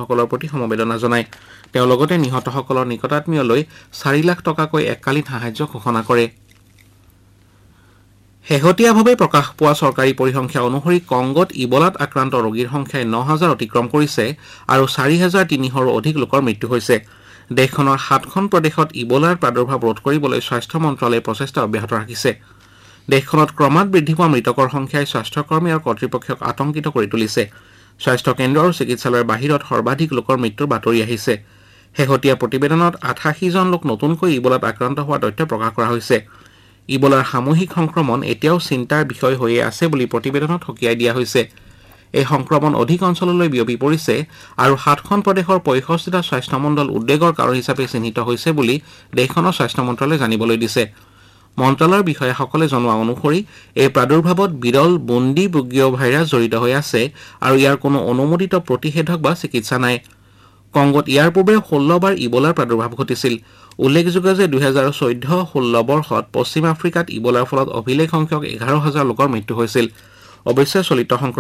আহতসকলৰ প্ৰতি সমবেদনা জনায় তেওঁ লগতে নিহতসকলৰ নিকটাত্মীয়লৈ 4 লাখ টকাকৈ এককালীন সাহায্য ঘোষণা কৰে শেহতীয়াভাৱে প্ৰকাশ পোৱা চৰকাৰী পৰিসংখ্যা অনুসৰি কংগোত ইবোলাত আক্ৰান্ত ৰোগীৰ সংখ্যাই 9000 অতিক্ৰম কৰিছে আৰু 4300ৰো অধিক লোকৰ মৃত্যু হৈছে দেশখনৰ 7খন প্ৰদেশত ইবোলাৰ প্ৰাদুৰ্ভাৱ ৰোধ কৰিবলৈ স্বাস্থ্য মন্ত্ৰালয়ে প্ৰচেষ্টা অব্যাহত ৰাখিছে দেশখনত ক্ৰমাৎ বৃদ্ধি পোৱা মৃতকৰ সংখ্যাই স্বাস্থ্যকৰ্মী আৰু কৰ্তৃপক্ষক আতংকিত কৰি তুলিছে স্বাস্থ্য কেন্দ্ৰ আৰু চিকিৎসালয়ৰ বাহিৰত সৰ্বাধিক লোকৰ মৃত্যুৰ বাতৰি আহিছে শেহতীয়া প্ৰতিবেদনত 88 জন লোক নতুনকৈ ইবোলাত আক্ৰান্ত হোৱাৰ তথ্য প্ৰকাশ কৰা হৈছে ইবোলাৰ সামূহিক সংক্ৰমণ এতিয়াও চিন্তাৰ বিষয় হৈ আছে বুলি প্ৰতিবেদনত সকীয়াই দিয়া হৈছে এই সংক্ৰমণ অধিক অঞ্চললৈ বিয়পি পৰিছে আৰু 7খন প্ৰদেশৰ 65টা স্বাস্থ্য মণ্ডল উদ্বেগৰ কাৰণ হিচাপে চিহ্নিত হৈছে বুলি দেশখনৰ স্বাস্থ্য মন্ত্ৰালয়ে জানিবলৈ দিছে মন্ত্ৰালয়ৰ বিষয়াসকলে জনোৱা অনুসৰি এই প্ৰাদুৰ্ভাৱত বিৰল বুণ্ডি বুগিয় ভাইৰাছ জড়িত হৈ আছে আৰু ইয়াৰ কোনো অনুমোদিত প্ৰতিষেধক বা চিকিৎসা নাই কংগোত ইয়াৰ পূৰ্বে 16 বাৰ ইবোলাৰ প্ৰাদুৰ্ভাৱ ঘটিছিল উল্লেখযোগ্য যে 2014-16 বৰ্ষত পশ্চিম আফ্ৰিকাত ইবোলাৰ ফলত অভিলেখ সংখ্যক 11000 লোকৰ মৃত্যু হৈছিল অৱশ্যে চলিত